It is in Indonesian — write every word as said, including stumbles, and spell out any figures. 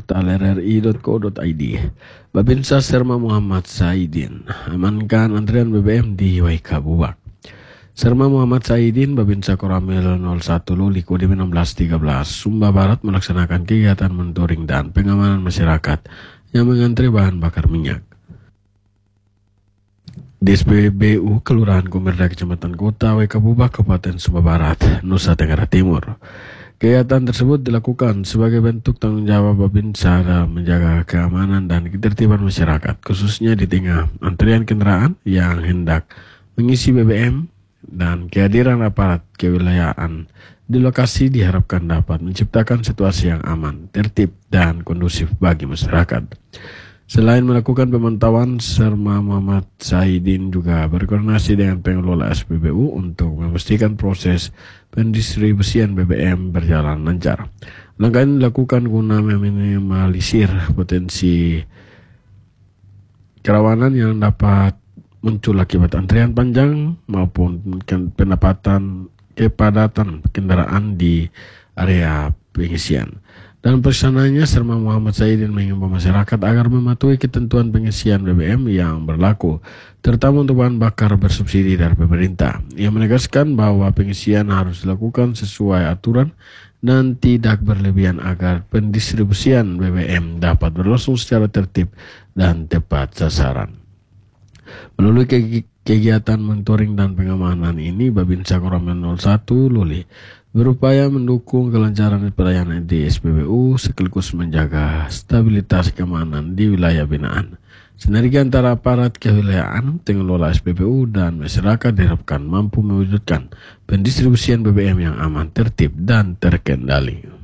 portal r r i dot co dot i d. Babinsa Serma Muhammad Saidin amankan antrian B B M di Waikabubak. Serma Muhammad Saidin Babinsa Koramil nol satu Luli Kodim enam belas tiga belas Sumba Barat melaksanakan kegiatan mentoring dan pengamanan masyarakat yang mengantri bahan bakar minyak. Di S P B U Kelurahan Kumirda Kecamatan Kota Waikabubak Kabupaten Sumba Barat, Nusa Tenggara Timur. Kegiatan tersebut dilakukan sebagai bentuk tanggung jawab Babinsa dalam menjaga keamanan dan ketertiban masyarakat, khususnya di tengah antrian kendaraan yang hendak mengisi B B M, dan kehadiran aparat kewilayahan di lokasi diharapkan dapat menciptakan situasi yang aman, tertib, dan kondusif bagi masyarakat. Selain melakukan pemantauan, Serma Muhammad Saidin juga berkoordinasi dengan pengelola S P B U untuk memastikan proses pendistribusian B B M berjalan lancar. Langkah ini dilakukan guna meminimalisir potensi kerawanan yang dapat muncul akibat antrian panjang maupun pendapatan kepadatan kendaraan di area pengisian. Dalam pelaksanaannya, Serma Muhammad Saidin mengimbau masyarakat agar mematuhi ketentuan pengisian B B M yang berlaku, terutama untuk bahan bakar bersubsidi dari pemerintah. Ia menegaskan bahwa pengisian harus dilakukan sesuai aturan dan tidak berlebihan agar pendistribusian B B M dapat berlangsung secara tertib dan tepat sasaran. Melalui kegiatan mentoring dan pengamanan ini, Babinsa Koramil nol satu Luli berupaya mendukung kelancaran pelayanan di S P B U sekaligus menjaga stabilitas keamanan di wilayah binaan. Sinergi antara aparat kewilayahan, pengelola S P B U, dan masyarakat diharapkan mampu mewujudkan pendistribusian B B M yang aman, tertib, dan terkendali.